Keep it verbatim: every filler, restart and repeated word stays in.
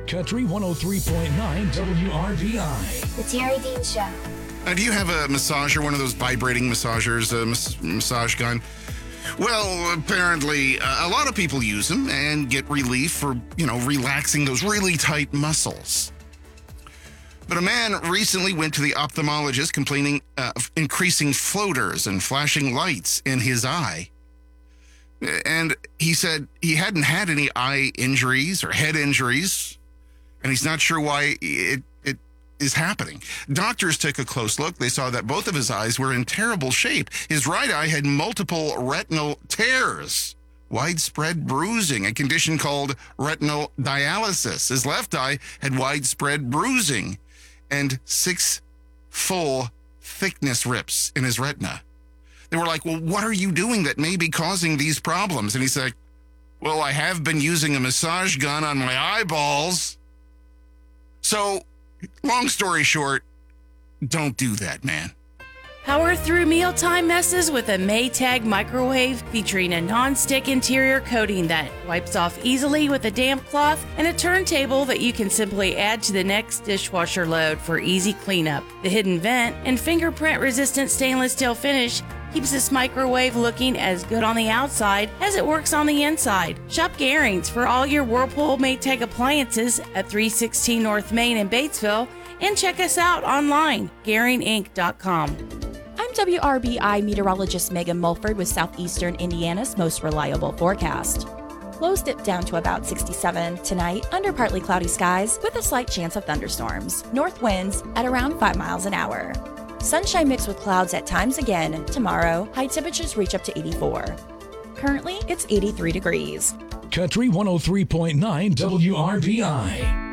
Country one oh three point nine W R B I. The Terry Dean Show. Uh, do you have a massager, one of those vibrating massagers, a mas- massage gun? Well, apparently, uh, a lot of people use them and get relief for, you know, relaxing those really tight muscles. But a man recently went to the ophthalmologist complaining uh, of increasing floaters and flashing lights in his eye. And he said he hadn't had any eye injuries or head injuries, and he's not sure why it, it is happening. Doctors took a close look. They saw that both of his eyes were in terrible shape. His right eye had multiple retinal tears, widespread bruising, a condition called retinal dialysis. His left eye had widespread bruising and six full thickness rips in his retina. They were like, well, what are you doing that may be causing these problems? And he's like, well, I have been using a massage gun on my eyeballs. So, long story short, don't do that, man. Power through mealtime messes with a Maytag microwave featuring a non-stick interior coating that wipes off easily with a damp cloth and a turntable that you can simply add to the next dishwasher load for easy cleanup. The hidden vent and fingerprint-resistant stainless steel finish keeps this microwave looking as good on the outside as it works on the inside. Shop Garings for all your Whirlpool Maytag appliances at three sixteen North Main in Batesville, and check us out online, Garing Inc dot com. I'm W R B I meteorologist Megan Mulford with Southeastern Indiana's most reliable forecast. Lows dip down to about sixty-seven tonight under partly cloudy skies with a slight chance of thunderstorms. North winds at around five miles an hour. Sunshine mixed with clouds at times again tomorrow. High temperatures reach up to eighty-four. Currently, it's eighty-three degrees. Country one oh three point nine W R B I.